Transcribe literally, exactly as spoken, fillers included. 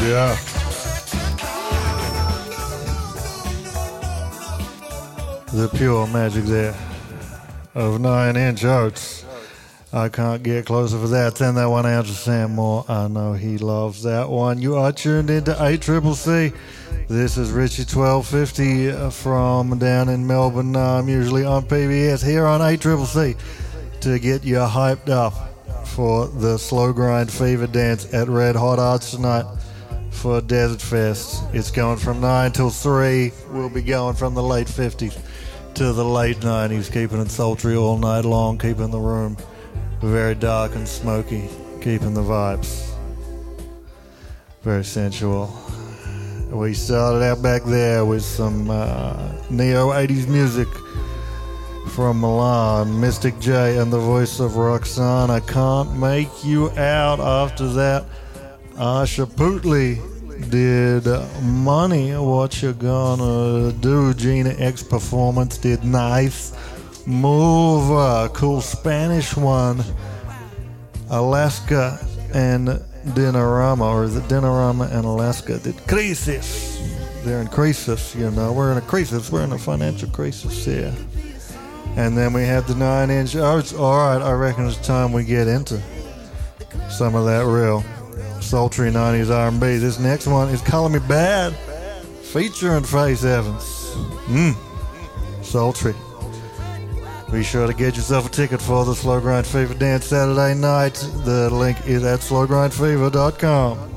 Yeah. The pure magic there of Nine Inch Oats. I can't get closer for that. Send that one out to Sam Moore. I know he loves that one. You are tuned into A C C C. This is Richie twelve fifty from down in Melbourne. I'm usually on P B S here on A C C C to get you hyped up for the Slow Grind Fever Dance at Red Hot Arts tonight for Desert Fest. It's going from nine till three. We'll be going from the late fifties to the late nineties, keeping it sultry all night long, keeping the room very dark and smoky, keeping the vibes very sensual. We started out back there with some uh, neo eighties music from Milan, Mystic J and the voice of Roxanne. I Can't Make You Out. After that, Asha Putley did Money, What You Gonna Do. Gina X Performance did Nice Move, a cool Spanish one. Alaska and Dinorama, or is it Dinorama and Alaska did Crisis. They're in crisis, you know. We're in a crisis. We're in a financial crisis here. And then we had the Nine Inch Oats. All right, I reckon it's time we get into some of that real sultry nineties R and B. This next one is Color Me Bad, featuring Faith Evans. Mmm, sultry. Be sure to get yourself a ticket for the Slow Grind Fever Dance Saturday night. The link is at slow grind fever dot com.